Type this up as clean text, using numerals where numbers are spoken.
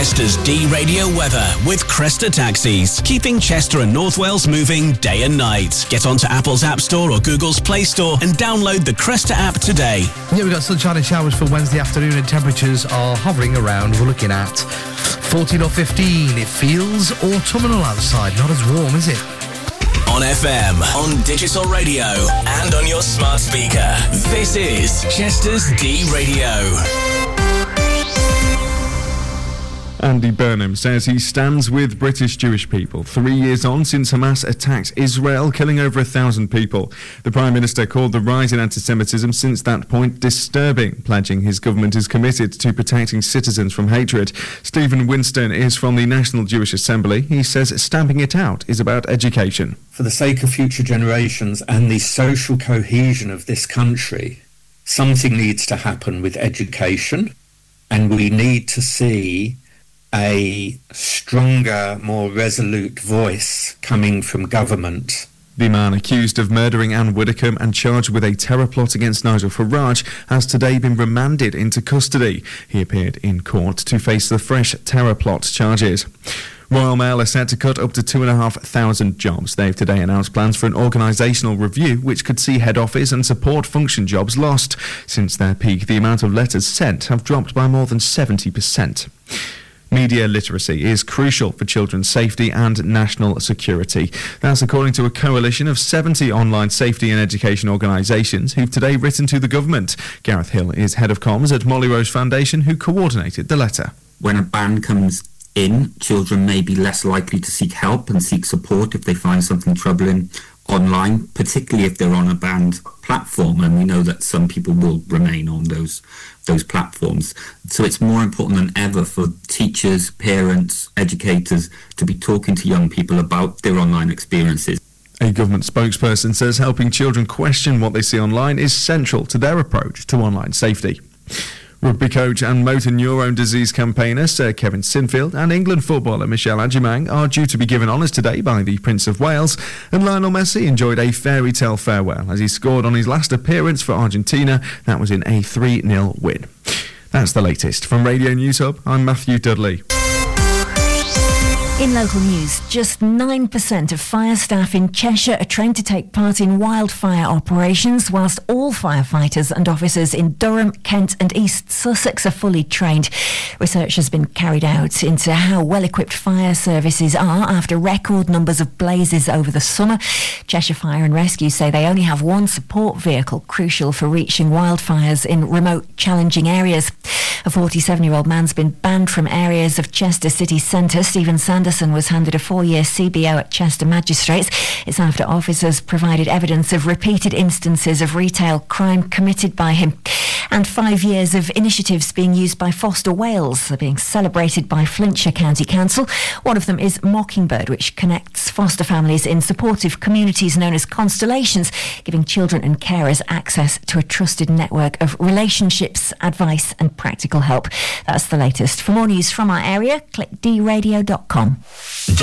Chester's D-Radio weather with Cresta Taxis, keeping Chester and North Wales moving day and night. Get onto Apple's App Store or Google's Play Store and download the Cresta app today. Yeah, we've got sunshine and showers for Wednesday afternoon, and temperatures are hovering around. We're looking at 14 or 15. It feels autumnal outside. Not as warm, is it? On FM, on digital radio, and on your smart speaker. This is Chester's D-Radio. Andy Burnham says he stands with British Jewish people 3 years on since Hamas attacked Israel, killing over 1,000 people. The Prime Minister called the rise in anti-Semitism since that point disturbing, pledging his government is committed to protecting citizens from hatred. Stephen Winston is from the National Jewish Assembly. He says stamping it out is about education. For the sake of future generations and the social cohesion of this country, something needs to happen with education, and we need to see a stronger, more resolute voice coming from government. The man accused of murdering Anne Widdecombe and charged with a terror plot against Nigel Farage has today been remanded into custody. He appeared in court to face the fresh terror plot charges. Royal Mail are set to cut up to 2,500 jobs. They've today announced plans for an organisational review which could see head office and support function jobs lost. Since their peak, the amount of letters sent have dropped by more than 70%. Media literacy is crucial for children's safety and national security. That's according to a coalition of 70 online safety and education organisations who've today written to the government. Gareth Hill is head of comms at Molly Rose Foundation, who coordinated the letter. When a ban comes in, children may be less likely to seek help and seek support if they find something troubling online, particularly if they're on a banned platform, and we know that some people will remain on those platforms. So it's more important than ever for teachers, parents, educators to be talking to young people about their online experiences. A government spokesperson says helping children question what they see online is central to their approach to online safety. Rugby coach and motor neurone disease campaigner Sir Kevin Sinfield and England footballer Michelle Agyemang are due to be given honours today by the Prince of Wales, and Lionel Messi enjoyed a fairy tale farewell as he scored on his last appearance for Argentina. That was in a 3-0 win. That's the latest. From Radio News Hub, I'm Matthew Dudley. In local news, just 9% of fire staff in Cheshire are trained to take part in wildfire operations, whilst all firefighters and officers in Durham, Kent and East Sussex are fully trained. Research has been carried out into how well-equipped fire services are after record numbers of blazes over the summer. Cheshire Fire and Rescue say they only have one support vehicle, crucial for reaching wildfires in remote, challenging areas. A 47-year-old man's been banned from areas of Chester city centre. Stephen Sanderson was handed a 4-year CBO at Chester Magistrates. It's after officers provided evidence of repeated instances of retail crime committed by him. And 5 years of initiatives being used by Foster Wales are being celebrated by Flintshire County Council. One of them is Mockingbird, which connects foster families in supportive communities known as constellations, giving children and carers access to a trusted network of relationships, advice and practical help. That's the latest. For more news from our area, click dradio.com.